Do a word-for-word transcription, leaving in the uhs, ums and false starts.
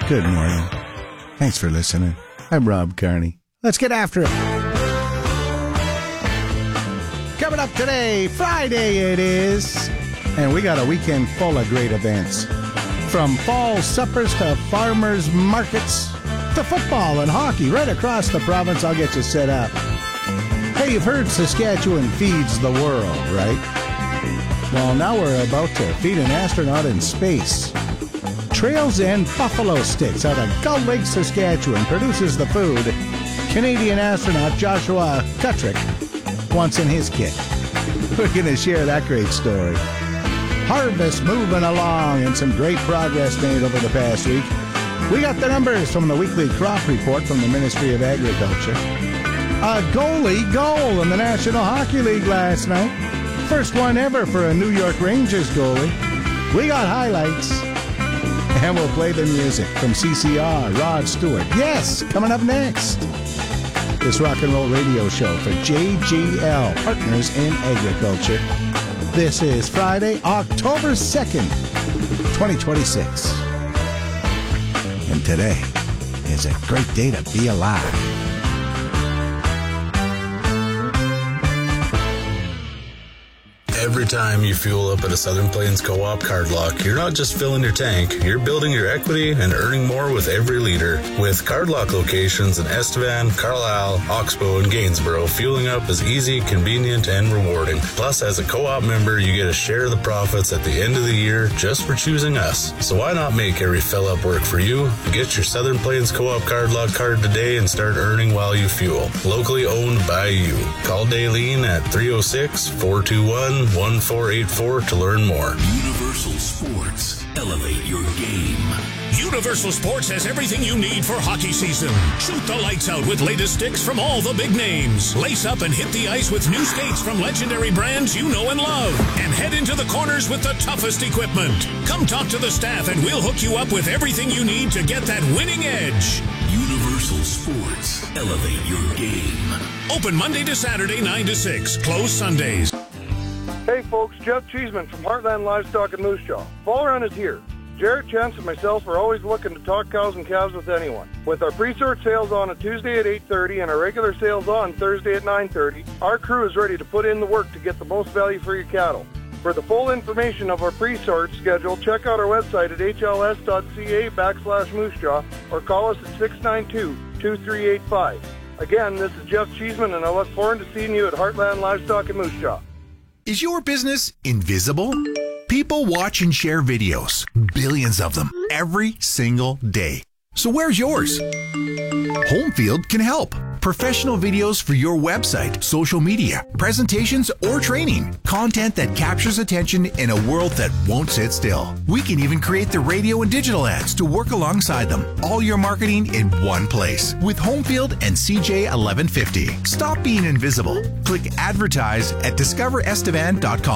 Good morning. Thanks for listening. I'm Rob Carney. Let's get after it. Coming up today, Friday it is, and we got a weekend full of great events. From fall suppers to farmers markets to football and hockey right across the province. I'll get you set up. Hey, you've heard Saskatchewan feeds the world, right? Well, now we're about to feed an astronaut in space. Trails and Buffalo Sticks out of Gull Lake, Saskatchewan produces the food Canadian astronaut Joshua Kutrick wants in his kit. We're going to share that great story. Harvest moving along and some great progress made over the past week. We got the numbers from the weekly crop report from the Ministry of Agriculture. A goalie goal in the National Hockey League last night. First one ever for a New York Rangers goalie. We got highlights. And we'll play the music from C C R, Rod Stewart. Yes, coming up next. This rock and roll radio show for J G L, Partners in Agriculture. This is Friday, October second, twenty twenty-six. And today is a great day to be alive. Every time you fuel up at a Southern Plains Co-op card lock, you're not just filling your tank, you're building your equity and earning more with every liter. With card lock locations in Estevan, Carlisle, Oxbow, and Gainsborough, fueling up is easy, convenient, and rewarding. Plus, as a co-op member, you get a share of the profits at the end of the year just for choosing us. So why not make every fill up work for you? Get your Southern Plains Co-op card lock card today and start earning while you fuel. Locally owned by you. Call Daylene at three oh six, four two one, one four eight four to learn more. Universal Sports. Elevate your game. Universal Sports has everything you need for hockey season. Shoot the lights out with latest sticks from all the big names. Lace up and hit the ice with new skates from legendary brands you know and love. And head into the corners with the toughest equipment. Come talk to the staff and we'll hook you up with everything you need to get that winning edge. Universal Sports. Elevate your game. Open Monday to Saturday, nine to six. Closed Sundays. Hey folks, Jeff Cheeseman from Heartland Livestock in Moose Jaw. Fall Run is here. Jarrett, Chance, and myself are always looking to talk cows and calves with anyone. With our pre-sort sales on a Tuesday at eight thirty and our regular sales on Thursday at nine thirty, our crew is ready to put in the work to get the most value for your cattle. For the full information of our pre-sort schedule, check out our website at h l s dot c a backslash moose jaw or call us at six nine two, two three eight five. Again, this is Jeff Cheeseman, and I look forward to seeing you at Heartland Livestock in Moose Jaw. Is your business invisible? People watch and share videos, billions of them, every single day. So where's yours? Homefield can help. Professional videos for your website, social media, presentations, or training. Content that captures attention in a world that won't sit still. We can even create the radio and digital ads to work alongside them. All your marketing in one place with Homefield and C J eleven fifty. Stop being invisible. Click advertise at discover estevan dot com.